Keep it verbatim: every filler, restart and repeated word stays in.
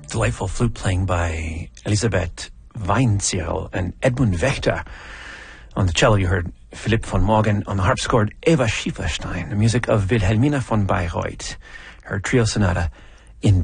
delightful flute playing by Elisabeth Weinzierl and Edmund Wächter. On the cello you heard Philipp von Morgen. On the harpsichord, Eva Schieferstein. The music of Wilhelmina von Bayreuth. Her trio sonata